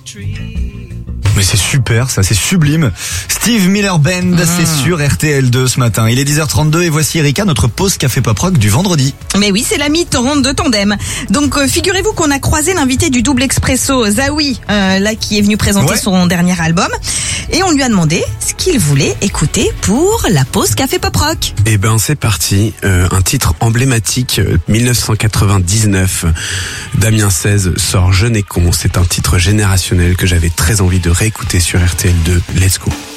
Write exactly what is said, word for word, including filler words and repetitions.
Mais c'est super, ça, c'est sublime. Steve Miller Band, mmh. c'est sur R T L deux ce matin. Il est dix heures trente-deux et voici Erika, notre pause Café Pop Rock du vendredi. Mais oui, c'est la mi-temps de Tandem. Donc euh, figurez-vous qu'on a croisé l'invité du Double Expresso, Zawi, euh, là qui est venu présenter ouais. son dernier album. Et on lui a demandé ce qu'il voulait écouter pour la pause Café Pop Rock. Eh ben c'est parti, euh, un titre emblématique, euh, dix-neuf cent quatre-vingt-dix-neuf. Damien seize sort Jeune et con. C'est un titre générationnel que j'avais très envie de réécouter sur R T L deux. Let's go.